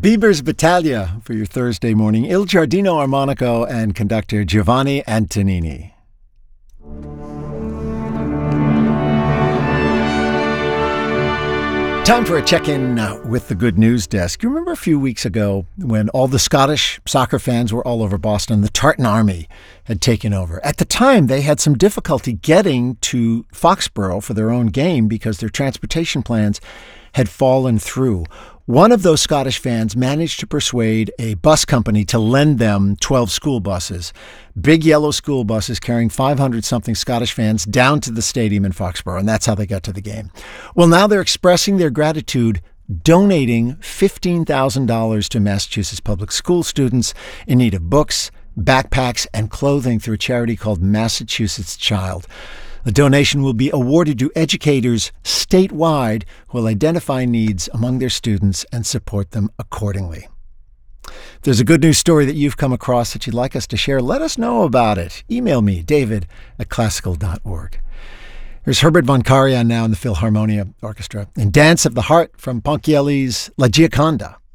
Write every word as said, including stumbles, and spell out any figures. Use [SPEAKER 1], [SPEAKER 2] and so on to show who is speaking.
[SPEAKER 1] Bieber's Battaglia for your Thursday morning. Il Giardino Armonico and conductor Giovanni Antonini. Time for a check-in uh, with the Good News Desk. You remember a few weeks ago when all the Scottish soccer fans were all over Boston, the Tartan Army had taken over. At the time, they had some difficulty getting to Foxborough for their own game because their transportation plans had fallen through. One of those Scottish fans managed to persuade a bus company to lend them twelve school buses, big yellow school buses carrying five hundred something Scottish fans down to the stadium in Foxborough, and that's how they got to the game. Well, now they're expressing their gratitude, donating fifteen thousand dollars to Massachusetts public school students in need of books, backpacks, and clothing through a charity called Massachusetts Child. The donation will be awarded to educators statewide who will identify needs among their students and support them accordingly. If there's a good news story that you've come across that you'd like us to share, let us know about it. Email me, david at classical dot org. Here's Herbert von Karajan now in the Philharmonia Orchestra in Dance of the Heart from Ponchielli's La Gioconda.